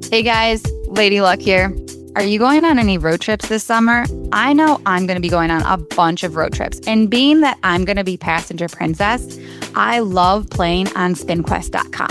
Hey guys, Lady Luck here. Are you going on any road trips this summer? I know I'm going to be going on a bunch of road trips. And being that I'm going to be passenger princess, I love playing on SpinQuest.com.